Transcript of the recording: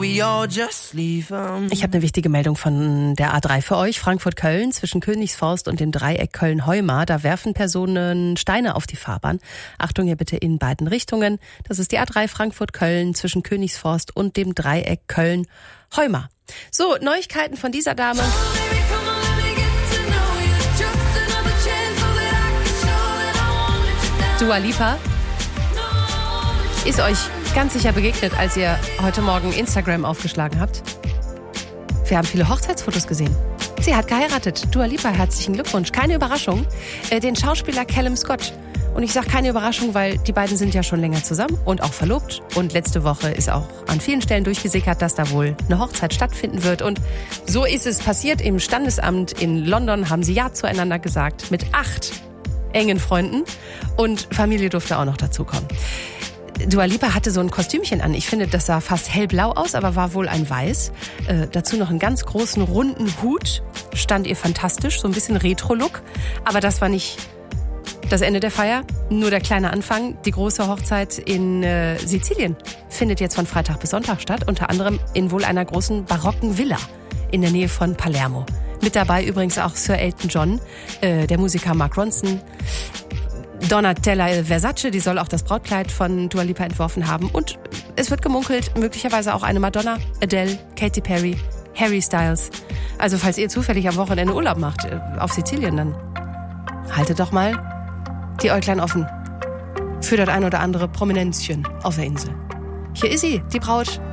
Ich habe eine wichtige Meldung von der A3 für euch. Frankfurt-Köln zwischen Königsforst und dem Dreieck Köln-Heumar. Da werfen Personen Steine auf die Fahrbahn. Achtung hier bitte in beiden Richtungen. Das ist die A3 Frankfurt-Köln zwischen Königsforst und dem Dreieck Köln-Heumar. So, Neuigkeiten von dieser Dame. Dua Lipa ist euch ganz sicher begegnet, als ihr heute Morgen Instagram aufgeschlagen habt. Wir haben viele Hochzeitsfotos gesehen. Sie hat geheiratet. Dua Lipa, herzlichen Glückwunsch. Keine Überraschung. Den Schauspieler Callum Scott. Und ich sage keine Überraschung, weil die beiden sind ja schon länger zusammen und auch verlobt. Und letzte Woche ist auch an vielen Stellen durchgesickert, dass da wohl eine Hochzeit stattfinden wird. Und so ist es passiert. Im Standesamt in London haben sie Ja zueinander gesagt mit 8 engen Freunden. Und Familie durfte auch noch dazukommen. Dua Lipa hatte so ein Kostümchen an. Ich finde, das sah fast hellblau aus, aber war wohl ein Weiß. Dazu noch einen ganz großen, runden Hut. Stand ihr fantastisch, so ein bisschen Retro-Look. Aber das war nicht das Ende der Feier, nur der kleine Anfang. Die große Hochzeit in Sizilien findet jetzt von Freitag bis Sonntag statt. Unter anderem in wohl einer großen barocken Villa in der Nähe von Palermo. Mit dabei übrigens auch Sir Elton John, der Musiker Mark Ronson, Donatella Versace, die soll auch das Brautkleid von Dua Lipa entworfen haben. Und es wird gemunkelt, möglicherweise auch eine Madonna, Adele, Katy Perry, Harry Styles. Also falls ihr zufällig am Wochenende Urlaub macht auf Sizilien, dann haltet doch mal die Äuglein offen für das ein oder andere Prominenzchen auf der Insel. Hier ist sie, die Braut